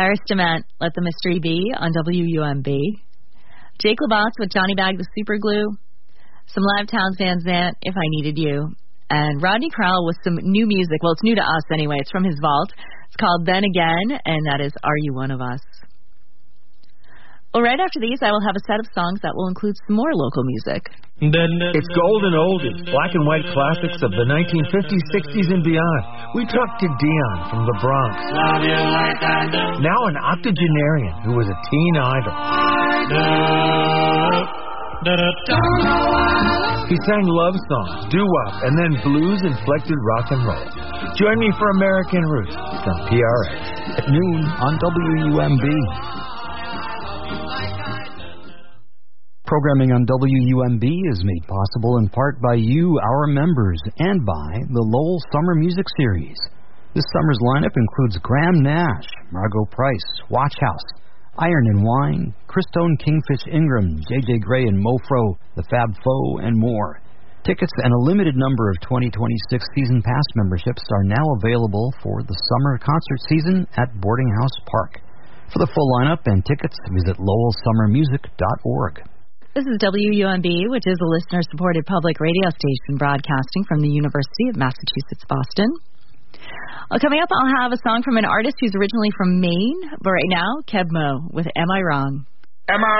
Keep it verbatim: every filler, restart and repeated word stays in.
Iris DeMent, Let the Mystery Be on W U M B. Jake LaBosse with Johnny Bag the Superglue. Some Live Towns Van Zant, If I Needed You. And Rodney Crowell with some new music. Well, it's new to us anyway. It's from his vault. It's called Then Again, and that is Are You One of Us? Well, right after these, I will have a set of songs that will include some more local music. It's golden oldies, black and white classics of the nineteen fifties, sixties, and beyond. We talked to Dion from the Bronx. Now an octogenarian who was a teen idol. He sang love songs, doo-wop, and then blues-inflected rock and roll. Join me for American Roots from P R X at noon on W U M B. Programming on W U M B is made possible in part by you, our members, and by the Lowell Summer Music Series. This summer's lineup includes Graham Nash, Margot Price, Watch House, Iron and Wine, Christone Kingfish Ingram, J J Gray and Mofro, The Fab Four, and more. Tickets and a limited number of twenty twenty-six season pass memberships are now available for the summer concert season at Boarding House Park. For the full lineup and tickets, visit lowell summer music dot org. This is W U M B, which is a listener-supported public radio station broadcasting from the University of Massachusetts, Boston. Well, coming up, I'll have a song from an artist who's originally from Maine, but right now, Keb Mo with Am I Wrong? Am I